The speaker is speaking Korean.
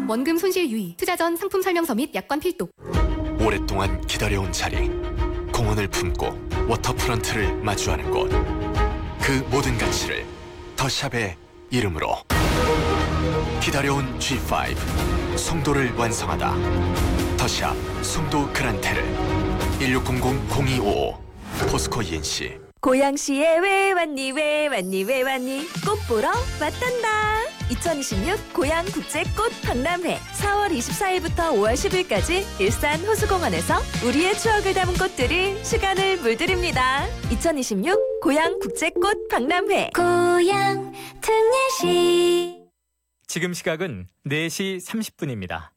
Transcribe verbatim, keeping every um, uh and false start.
원금 손실 유의, 투자 전 상품 설명서 및 약관 필독. 오랫동안 기다려온 자리, 공원을 품고 워터프런트를 마주하는 곳. 그 모든 가치를 더샵의 이름으로. 기다려온 지 파이브, 송도를 완성하다. 더샵 송도 그란테를. 일육공공 공이오오 포스코 이엔씨. 고양시에 왜 왔니 왜 왔니 왜 왔니 꽃 보러 왔단다. 이천이십육 고양국제꽃 박람회 사월 이십사일부터 오월 십일까지 일산 호수공원에서 우리의 추억을 담은 꽃들이 시간을 물들입니다. 이천이십육 고양국제꽃 박람회 고양 특례시. 지금 시각은 네 시 삼십 분입니다.